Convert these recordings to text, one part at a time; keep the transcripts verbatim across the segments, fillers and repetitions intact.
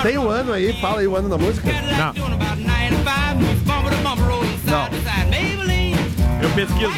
Tem o um ano aí, fala aí o ano da música. Não. Não. Eu pesquiso.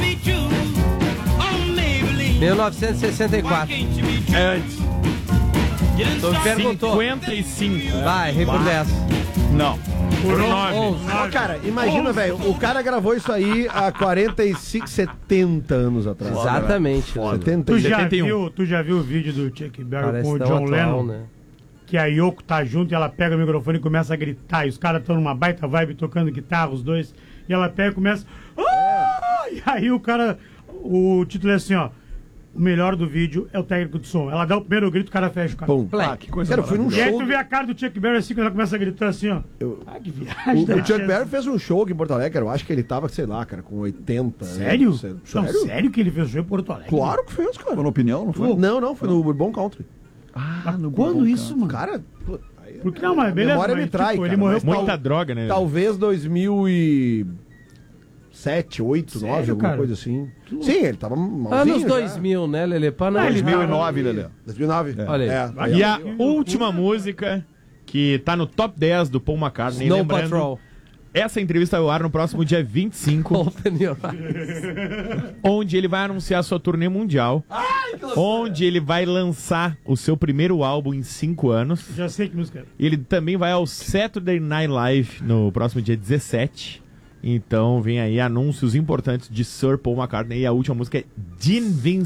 mil novecentos e sessenta e quatro. É antes. Tu me perguntou. cinquenta e cinco. Vai, rei por dez. Não. Por nove. Ó, cara, imagina, velho, o cara gravou isso aí há quarenta e cinco, setenta anos atrás. Exatamente. né? setenta Tu e já, setenta e um. viu, tu já viu o vídeo do Chuck Berry Parece com o tão John atual, Lennon? né? Que a Yoko tá junto e ela pega o microfone e começa a gritar. E os caras estão numa baita vibe tocando guitarra, os dois. E ela pega e começa. "Ah!" E aí o cara. O título é assim, ó. O melhor do vídeo é o técnico de som. Ela dá o primeiro grito, o cara fecha o cara. Pum. Ah, que coisa Cara, eu fui num E aí show. tu vê a cara do Chuck Berry assim, quando ela começa a gritar assim, ó. Eu- Ah, que O, viagem. o Chuck Berry fez um show aqui em Porto Alegre, eu acho que ele tava, sei lá, cara, com oitenta. Sério? Né? Não, Sério? sério que ele fez show em Porto Alegre? Claro que fez, cara. Foi na opinião, não foi? Não, não, foi no Bourbon Country. Ah, no Quando Bourbon isso, mano? Cara, pô, aí- Porque não, mas a beleza. memória mas, me trai, tipo, cara, ele morreu mas por- Muita droga, né? talvez dois mil e sete, oito, Sério, nove, alguma cara? coisa assim. Sim, ele tava malzinho Anos já. dois mil, né, Lelê? Pra não... Ah, ele- dois mil e nove, Lelê. dois mil e nove. Olha aí. É, Vai. E a última música que tá no top dez do Paul McCartney. Snow lembrando, Patrol. essa entrevista vai ao ar no próximo dia vinte e cinco, Open your eyes. onde ele vai anunciar sua turnê mundial, onde ele vai lançar o seu primeiro álbum em cinco anos. Já sei que música é. Ele também vai ao Saturday Night Live no próximo dia dezessete. Então vem aí anúncios importantes de Sir Paul McCartney. E a última música é Gin Vince.